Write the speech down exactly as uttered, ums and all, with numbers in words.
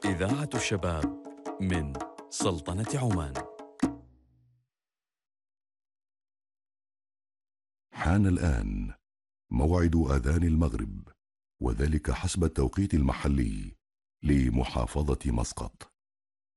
إذاعة الشباب من سلطنة عمان. حان الآن موعد آذان المغرب، وذلك حسب التوقيت المحلي لمحافظة مسقط.